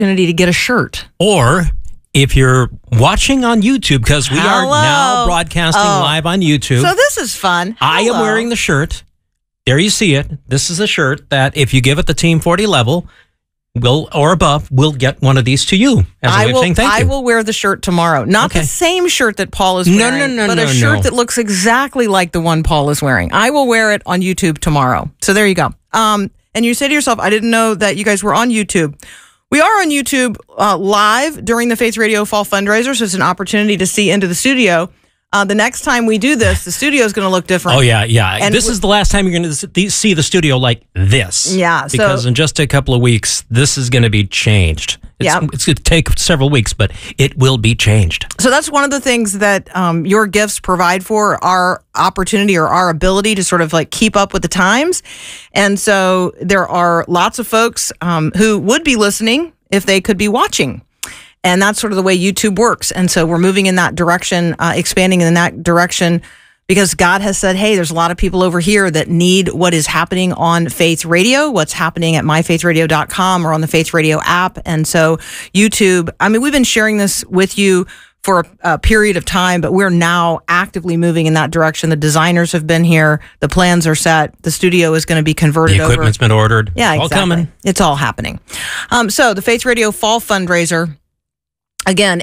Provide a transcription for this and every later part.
opportunity to get a shirt. Or if you're watching on YouTube, because we are now broadcasting live on YouTube. So this is fun. I am wearing the shirt. There you see it. This is a shirt that if you give it the Team 40 level, or above, we'll get one of these to you as a way of saying thank you. I will wear the shirt tomorrow. Not the same shirt that Paul is wearing, but a shirt that looks exactly like the one Paul is wearing. I will wear it on YouTube tomorrow. So there you go. And you say to yourself, I didn't know that you guys were on YouTube. We are on YouTube live during the Faith Radio Fall Fundraiser, so it's an opportunity to see into the studio. The next time we do this, the studio is going to look different. Oh, yeah. And this is the last time you're going to see the studio like this. Yeah. Because in just a couple of weeks, this is going to be changed. It's going to take several weeks, but it will be changed. So that's one of the things that your gifts provide for our opportunity or our ability to sort of like keep up with the times. And so there are lots of folks who would be listening if they could be watching. And that's sort of the way YouTube works. And so we're moving in that direction, expanding in that direction, because God has said, hey, there's a lot of people over here that need what is happening on Faith Radio, what's happening at myfaithradio.com or on the Faith Radio app. And so YouTube, I mean, we've been sharing this with you for a period of time, but we're now actively moving in that direction. The designers have been here. The plans are set. The studio is going to be converted over. The equipment's been ordered. Yeah, exactly. All coming. It's all happening. So the Faith Radio Fall Fundraiser, again,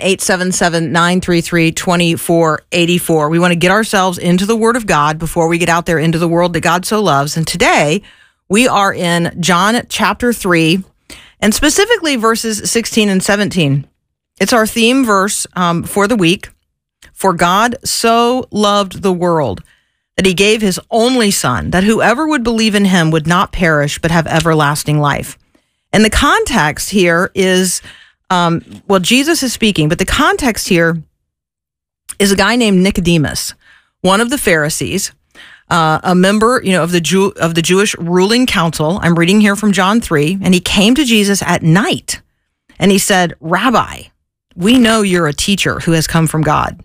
877-933-2484. We want to get ourselves into the Word of God before we get out there into the world that God so loves. And today, we are in John chapter 3, and specifically verses 16 and 17. It's our theme verse for the week. For God so loved the world that he gave his only Son, that whoever would believe in him would not perish but have everlasting life. And the context here is... Jesus is speaking, but the context here is a guy named Nicodemus, one of the Pharisees, a member, of the Jewish ruling council. I'm reading here from John 3, and he came to Jesus at night, and he said, "Rabbi, we know you're a teacher who has come from God.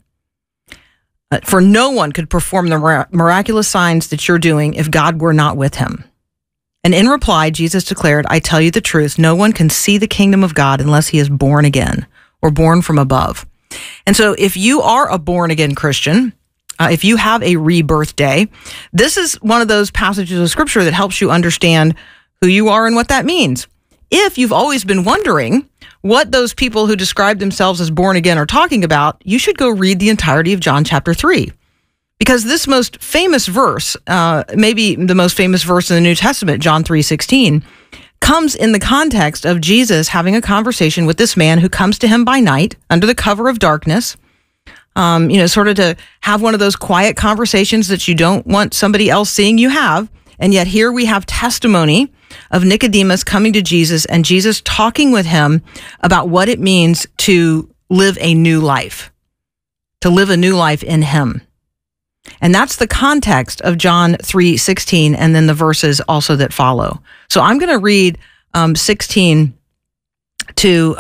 For no one could perform the miraculous signs that you're doing if God were not with him." And in reply, Jesus declared, "I tell you the truth, no one can see the kingdom of God unless he is born again or born from above." And so if you are a born-again Christian, if you have a rebirth day, this is one of those passages of Scripture that helps you understand who you are and what that means. If you've always been wondering what those people who describe themselves as born-again are talking about, you should go read the entirety of John chapter 3. Because this most famous verse, maybe the most famous verse in the New Testament, John 3:16, comes in the context of Jesus having a conversation with this man who comes to him by night under the cover of darkness, sort of to have one of those quiet conversations that you don't want somebody else seeing you have. And yet here we have testimony of Nicodemus coming to Jesus and Jesus talking with him about what it means to live a new life, to live a new life in him. And that's the context of John 3:16, and then the verses also that follow. So I'm going to read 16 to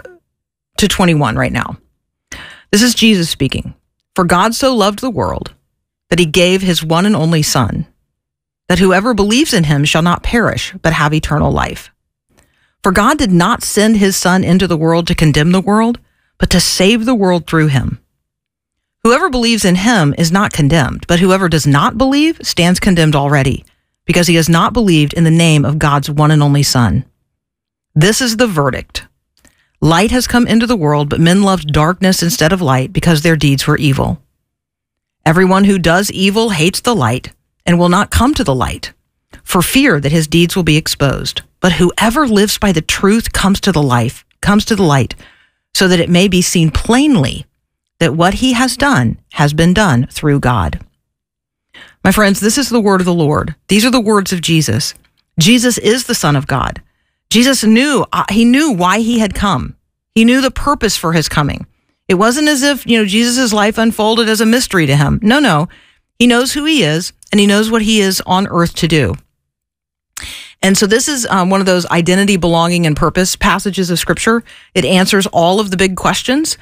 21 right now. This is Jesus speaking. "For God so loved the world that he gave his one and only Son, that whoever believes in him shall not perish, but have eternal life. For God did not send his Son into the world to condemn the world, but to save the world through him. Whoever believes in him is not condemned, but whoever does not believe stands condemned already, because he has not believed in the name of God's one and only Son. This is the verdict. Light has come into the world, but men loved darkness instead of light because their deeds were evil. Everyone who does evil hates the light and will not come to the light, for fear that his deeds will be exposed. But whoever lives by the truth comes to the light, so that it may be seen plainly that what he has done has been done through God." My friends, this is the word of the Lord. These are the words of Jesus. Jesus is the Son of God. Jesus knew why he had come. He knew the purpose for his coming. It wasn't as if, Jesus' life unfolded as a mystery to him. No. He knows who he is, and he knows what he is on earth to do. And so this is one of those identity, belonging, and purpose passages of Scripture. It answers all of the big questions.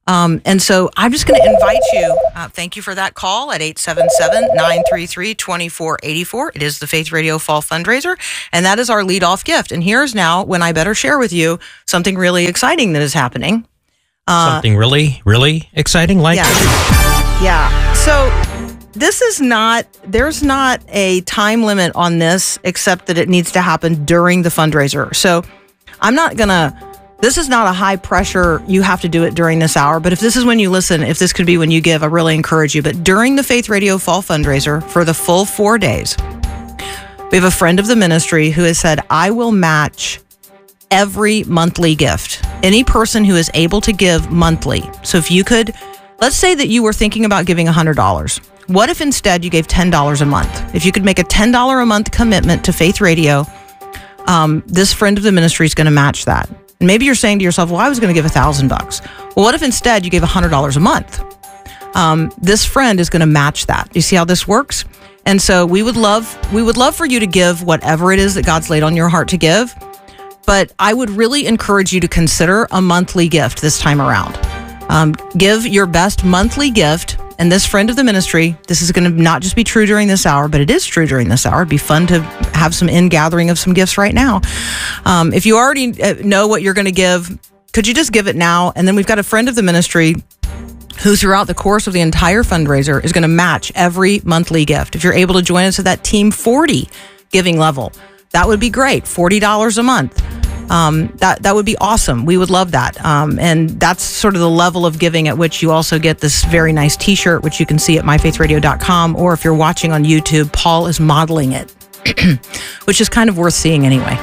And so I'm just going to invite you. Thank you for that call at 877-933-2484. It is the Faith Radio Fall Fundraiser, and that is our lead-off gift. And here's now when I better share with you something really exciting that is happening. Something really, really exciting? Like Yeah. So there's not a time limit on this except that it needs to happen during the fundraiser. So this is not a high pressure, you have to do it during this hour. But if this is when you listen, if this could be when you give, I really encourage you. But during the Faith Radio Fall Fundraiser for the full 4 days, we have a friend of the ministry who has said, I will match every monthly gift. Any person who is able to give monthly. So if you could, let's say that you were thinking about giving $100. What if instead you gave $10 a month? If you could make a $10 a month commitment to Faith Radio, this friend of the ministry is going to match that. And maybe you're saying to yourself, well, I was going to give $1,000. Well, what if instead you gave $100 a month? This friend is going to match that. You see how this works? And so we would love for you to give whatever it is that God's laid on your heart to give. But I would really encourage you to consider a monthly gift this time around. Give your best monthly gift. And this friend of the ministry, this is going to not just be true during this hour, but it is true during this hour. It'd be fun to have some in-gathering of some gifts right now. If you already know what you're going to give, could you just give it now? And then we've got a friend of the ministry who throughout the course of the entire fundraiser is going to match every monthly gift. If you're able to join us at that Team 40 giving level, that would be great. $40 a month. That would be awesome. We would love that. And that's sort of the level of giving at which you also get this very nice t-shirt, which you can see at myfaithradio.com. Or if you're watching on YouTube, Paul is modeling it, which is kind of worth seeing anyway.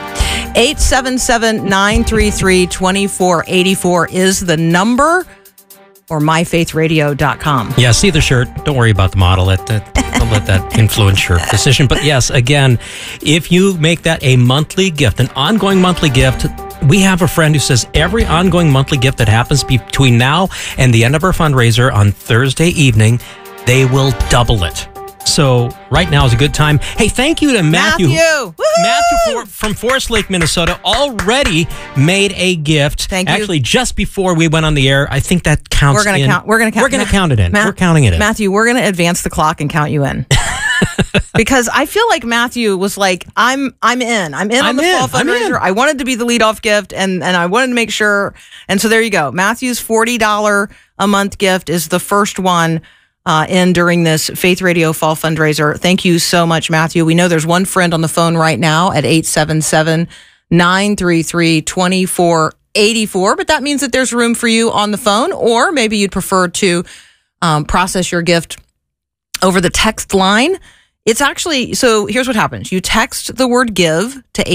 877-933-2484 is the number, or myfaithradio.com. Yeah, see the shirt. Don't worry about the model. Don't let that influence your decision. But yes, again, if you make that a monthly gift, an ongoing monthly gift, we have a friend who says every ongoing monthly gift that happens between now and the end of our fundraiser on Thursday evening, they will double it. So right now is a good time. Hey, thank you to Matthew. Matthew from Forest Lake, Minnesota, already made a gift. Thank you. Actually, just before we went on the air, I think that counts. We're going to count. We're going to count it in. We're counting it in. Matthew, we're going to advance the clock and count you in. Because I feel like Matthew was like, I'm in on the fall fundraiser. I wanted to be the leadoff gift, and I wanted to make sure. And so there you go. Matthew's $40 a month gift is the first one in during this Faith Radio Fall Fundraiser. Thank you so much, Matthew. We know there's one friend on the phone right now at 877-933-2484, but that means that there's room for you on the phone, or maybe you'd prefer to process your gift over the text line. It's actually, so here's what happens. You text the word give to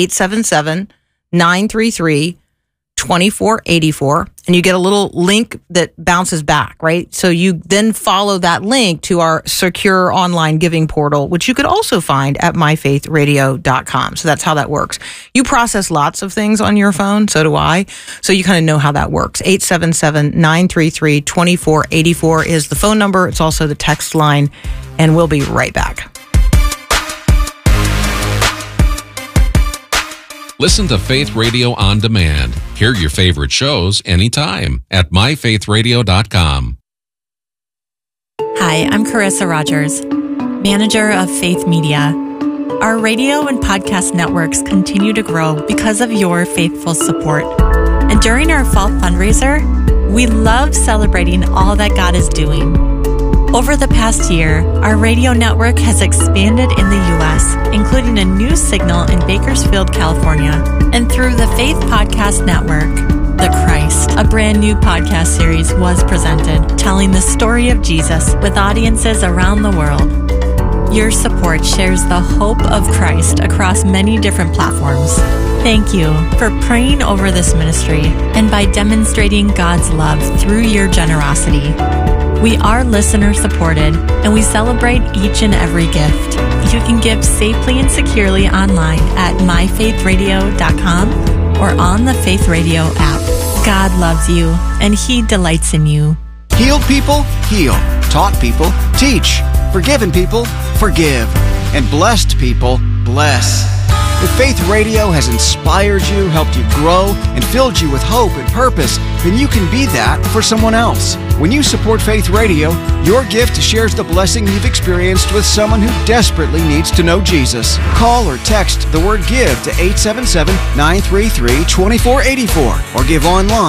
877-933-2484, and you get a little link that bounces back, right? So you then follow that link to our secure online giving portal, which you could also find at myfaithradio.com. So that's how that works. You process lots of things on your phone, so do I. So you kind of know how that works. 877-933-2484 is the phone number. It's also the text line, and we'll be right back. Listen to Faith Radio on demand. Hear your favorite shows anytime at myfaithradio.com. Hi, I'm Carissa Rogers, manager of Faith Media. Our radio and podcast networks continue to grow because of your faithful support. And during our fall fundraiser, we love celebrating all that God is doing. Over the past year, our radio network has expanded in the U.S., including a new signal in Bakersfield, California. And through the Faith Podcast Network, The Christ, a brand new podcast series, was presented, telling the story of Jesus with audiences around the world. Your support shares the hope of Christ across many different platforms. Thank you for praying over this ministry and by demonstrating God's love through your generosity. We are listener supported, and we celebrate each and every gift. You can give safely and securely online at myfaithradio.com or on the Faith Radio app. God loves you, and He delights in you. Healed people, heal. Taught people, teach. Forgiven people, forgive. And blessed people, bless. If Faith Radio has inspired you, helped you grow, and filled you with hope and purpose, then you can be that for someone else. When you support Faith Radio, your gift shares the blessing you've experienced with someone who desperately needs to know Jesus. Call or text the word GIVE to 877-933-2484 or give online